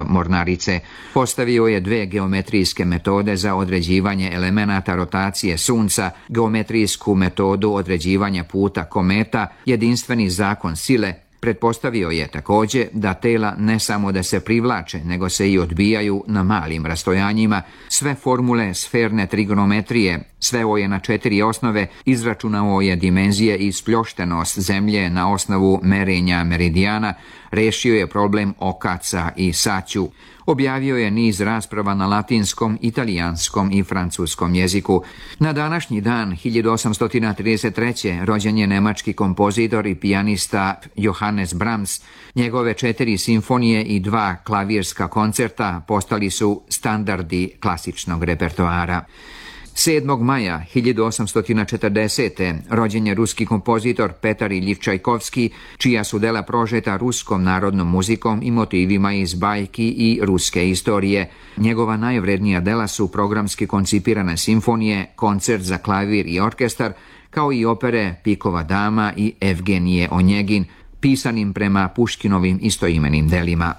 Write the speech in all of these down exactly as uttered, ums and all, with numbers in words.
mornarice. Postavio je dve geometrijske metode za određivanje elemenata rotacije Sunca, geometrijsku metodu određivanja puta kometa, jedinstveni zakon sile. Pretpostavio je također da tela ne samo da se privlače, nego se i odbijaju na malim rastojanjima. Sve formule sferne trigonometrije sveo je na četiri osnove, izračunao je dimenzije i spljoštenost zemlje na osnovu merenja meridijana, rešio je problem okaca i saću. Objavio je niz rasprava na latinskom, italijanskom i francuskom jeziku. Na današnji dan, hiljadu osamsto trideset treće. rođen je nemački kompozitor i pijanista Johannes Brahms. Njegove četiri simfonije i dva klavirska koncerta postali su standardi klasičnog repertoara. sedmog maja hiljadu osamsto četrdesete. rođen je ruski kompozitor Petar Iljič Čajkovski, čija su dela prožeta ruskom narodnom muzikom i motivima iz bajki i ruske istorije. Njegova najvrednija dela su programski koncipirane simfonije, koncert za klavir i orkestar, kao i opere Pikova dama i Evgenije Onjegin, pisanim prema Puškinovim istoimenim delima.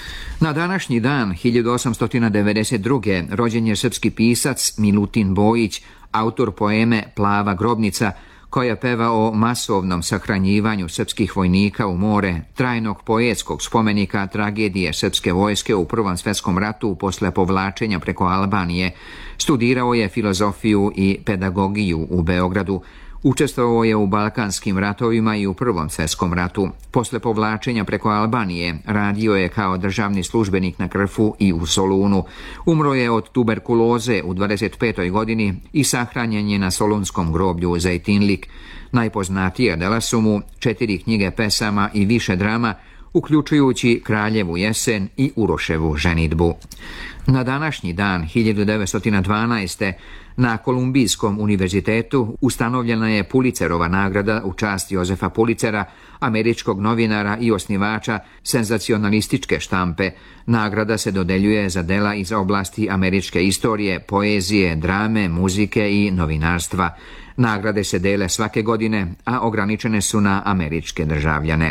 Na današnji dan, hiljadu osamsto devedeset druge. rođen je srpski pisac Milutin Bojić, autor poeme Plava grobnica, koja peva o masovnom sahranjivanju srpskih vojnika u more, trajnog poetskog spomenika tragedije srpske vojske u Prvom svjetskom ratu posle povlačenja preko Albanije. Studirao je filozofiju i pedagogiju u Beogradu. Učestvovao je u Balkanskim ratovima i u Prvom svjetskom ratu. Posle povlačenja preko Albanije radio je kao državni službenik na Krfu i u Solunu. Umro je od tuberkuloze u dvadeset petoj godini i sahranjen je na Solunskom groblju Zejtinlik. Najpoznatija dela su mu četiri knjige pesama i više drama, uključujući Kraljevu jesen i Uroševu ženidbu. Na današnji dan, hiljadu devetsto dvanaeste. na Kolumbijskom univerzitetu ustanovljena je Pulitzerova nagrada u čast Jozefa Pulitzera, američkog novinara i osnivača senzacionalističke štampe. Nagrada se dodeljuje za dela iz oblasti američke istorije, poezije, drame, muzike i novinarstva. Nagrade se dele svake godine, a ograničene su na američke državljane.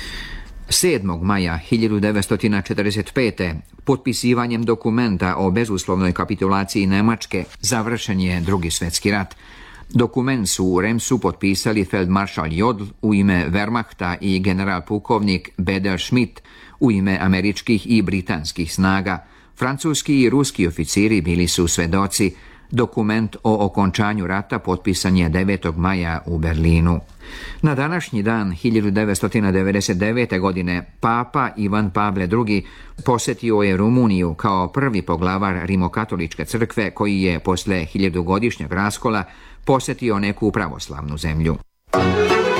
sedmog maja hiljadu devetsto četrdeset pete. potpisivanjem dokumenta o bezuslovnoj kapitulaciji Nemačke završen je Drugi svjetski rat. Dokument su u Remsu potpisali feldmaršal Jodl u ime Wehrmachta i general pukovnik Bedel Schmidt u ime američkih i britanskih snaga. Francuski i ruski oficiri bili su svedoci. Dokument o okončanju rata potpisan je devetog maja u Berlinu. Na današnji dan hiljadu devetsto devedeset devete. godine Papa Ivan Pavle drugi. posjetio je Rumuniju kao prvi poglavar Rimokatoličke crkve koji je posle hiljadugodišnjeg raskola posjetio neku pravoslavnu zemlju.